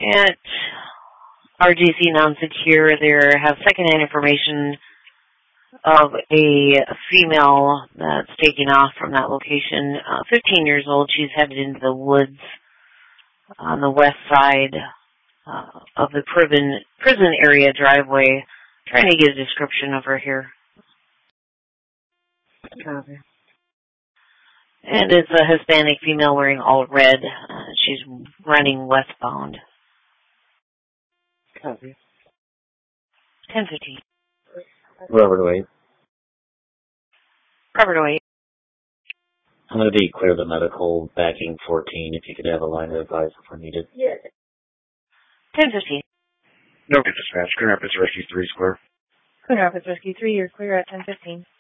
At RGC Non-Secure, there have secondhand information of a female that's taking off from that location. 15 years old. She's headed into the woods on the west side of the prison area driveway. Trying to get a description of her here. Copy. And it's a Hispanic female wearing all red. She's running westbound. Copy. 10:15. Robert Wade. Robert Wade. I'm going to be clear the medical backing 14 if you could have a line of advice if I need it. Yeah. 10:15. No, get dispatch. Grand Rapids Rescue 3 Square. Grand Rapids Rescue 3, you're clear at 10:15.